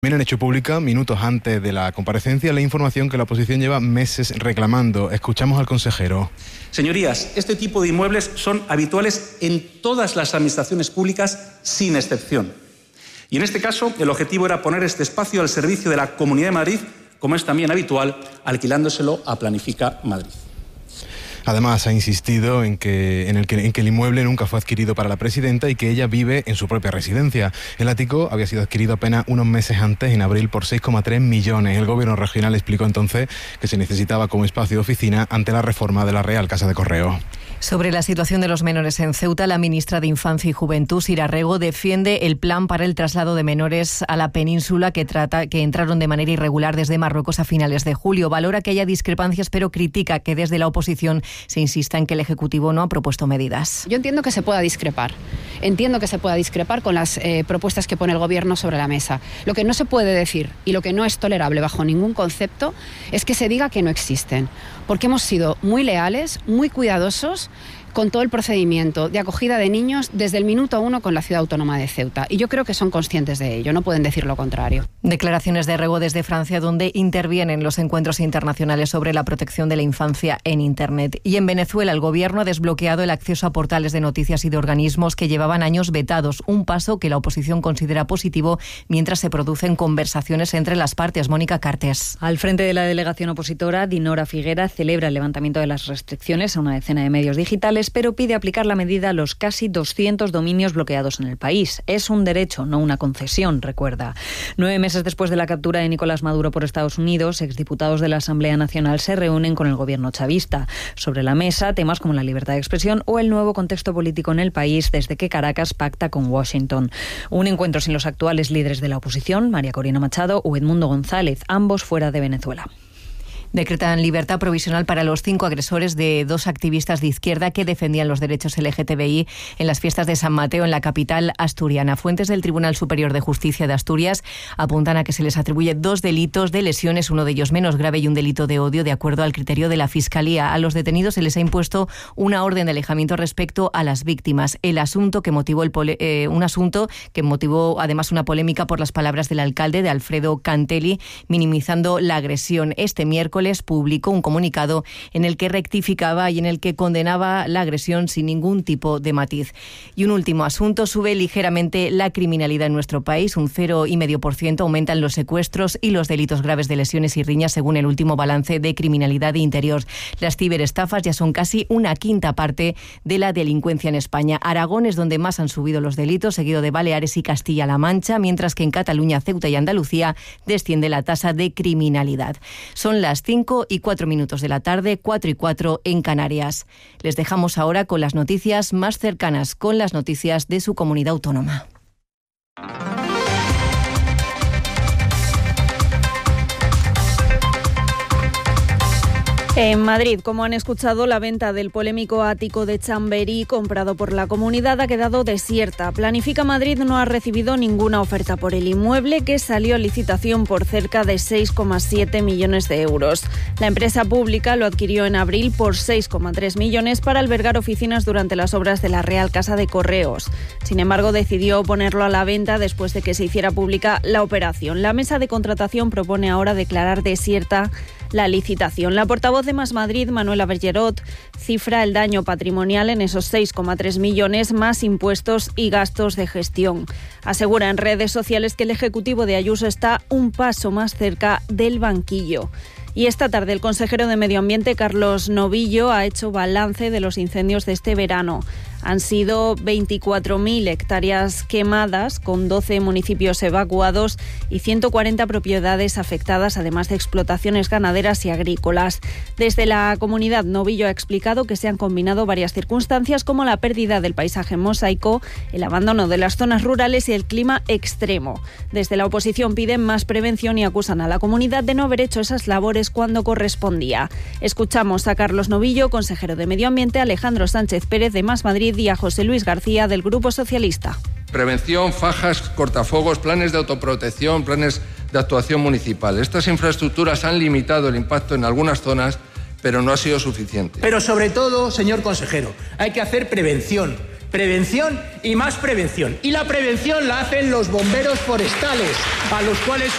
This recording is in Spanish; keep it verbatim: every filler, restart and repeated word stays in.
También han hecho pública, minutos antes de la comparecencia, la información que la oposición lleva meses reclamando. Escuchamos al consejero. Señorías, este tipo de inmuebles son habituales en todas las administraciones públicas, sin excepción. Y en este caso, el objetivo era poner este espacio al servicio de la Comunidad de Madrid, como es también habitual, alquilándoselo a Planifica Madrid. Además, ha insistido en que, en, el que, en que el inmueble nunca fue adquirido para la presidenta y que ella vive en su propia residencia. El ático había sido adquirido apenas unos meses antes, en abril, por seis coma tres millones. El gobierno regional explicó entonces que se necesitaba como espacio de oficina ante la reforma de la Real Casa de Correo. Sobre la situación de los menores en Ceuta, la ministra de Infancia y Juventud, Sira Rego, defiende el plan para el traslado de menores a la península que, trata, que entraron de manera irregular desde Marruecos a finales de julio. Valora que haya discrepancias, pero critica que desde la oposición se insista en que el Ejecutivo no ha propuesto medidas. Yo entiendo que se pueda discrepar. Entiendo que se pueda discrepar con las eh, propuestas que pone el Gobierno sobre la mesa. Lo que no se puede decir y lo que no es tolerable bajo ningún concepto es que se diga que no existen. Porque hemos sido muy leales, muy cuidadosos con todo el procedimiento de acogida de niños desde el minuto uno con la Ciudad Autónoma de Ceuta. Y yo creo que son conscientes de ello, no pueden decir lo contrario. Declaraciones de Rego desde Francia, donde intervienen los encuentros internacionales sobre la protección de la infancia en Internet. Y en Venezuela, el Gobierno ha desbloqueado el acceso a portales de noticias y de organismos que llevaban años vetados, un paso que la oposición considera positivo mientras se producen conversaciones entre las partes. Mónica Cartes. Al frente de la delegación opositora, Dinora Figuera celebra el levantamiento de las restricciones a una decena de medios digitales, pero pide aplicar la medida a los casi doscientos dominios bloqueados en el país. Es un derecho, no una concesión, recuerda. Nueve meses después de la captura de Nicolás Maduro por Estados Unidos, exdiputados de la Asamblea Nacional se reúnen con el gobierno chavista. Sobre la mesa, temas como la libertad de expresión o el nuevo contexto político en el país desde que Caracas pacta con Washington. Un encuentro sin los actuales líderes de la oposición, María Corina Machado o Edmundo González, ambos fuera de Venezuela. Decretan libertad provisional para los cinco agresores de dos activistas de izquierda que defendían los derechos L G T B I en las fiestas de San Mateo en la capital asturiana. Fuentes del Tribunal Superior de Justicia de Asturias apuntan a que se les atribuye dos delitos de lesiones, uno de ellos menos grave y un delito de odio, de acuerdo al criterio de la Fiscalía. A los detenidos se les ha impuesto una orden de alejamiento respecto a las víctimas. El asunto que motivó el pole, eh, un asunto que motivó además una polémica por las palabras del alcalde, de Alfredo Cantelli, minimizando la agresión. Este miércoles publicó un comunicado en el que rectificaba y en el que condenaba la agresión sin ningún tipo de matiz. Y un último asunto: sube ligeramente la criminalidad en nuestro país, un cero coma cinco por ciento aumentan los secuestros y los delitos graves de lesiones y riñas según el último balance de criminalidad de interior. Las ciberestafas ya son casi una quinta parte de la delincuencia en España. Aragón es donde más han subido los delitos, seguido de Baleares y Castilla-La Mancha, mientras que en Cataluña, Ceuta y Andalucía desciende la tasa de criminalidad. Son las cinco y cuatro minutos de la tarde, cuatro y cuatro en Canarias. Les dejamos ahora con las noticias más cercanas, con las noticias de su comunidad autónoma. En Madrid, como han escuchado, la venta del polémico ático de Chamberí, comprado por la comunidad, ha quedado desierta. Planifica Madrid no ha recibido ninguna oferta por el inmueble, que salió a licitación por cerca de seis coma siete millones de euros. La empresa pública lo adquirió en abril por seis coma tres millones para albergar oficinas durante las obras de la Real Casa de Correos. Sin embargo, decidió ponerlo a la venta después de que se hiciera pública la operación. La mesa de contratación propone ahora declarar desierta la licitación. La portavoz de Más Madrid, Manuela Bergerot, cifra el daño patrimonial en esos seis coma tres millones más impuestos y gastos de gestión. Asegura en redes sociales que el Ejecutivo de Ayuso está un paso más cerca del banquillo. Y esta tarde el consejero de Medio Ambiente, Carlos Novillo, ha hecho balance de los incendios de este verano. Han sido veinticuatro mil hectáreas quemadas, con doce municipios evacuados y ciento cuarenta propiedades afectadas, además de explotaciones ganaderas y agrícolas. Desde la comunidad, Novillo ha explicado que se han combinado varias circunstancias, como la pérdida del paisaje mosaico, el abandono de las zonas rurales y el clima extremo. Desde la oposición piden más prevención y acusan a la comunidad de no haber hecho esas labores cuando correspondía. Escuchamos a Carlos Novillo, consejero de Medio Ambiente, a Alejandro Sánchez Pérez de Más Madrid y a José Luis García del Grupo Socialista. Prevención, fajas, cortafuegos, planes de autoprotección, planes de actuación municipal. Estas infraestructuras han limitado el impacto en algunas zonas, pero no ha sido suficiente. Pero sobre todo, señor consejero, hay que hacer prevención. Prevención y más prevención. Y la prevención la hacen los bomberos forestales, a los cuales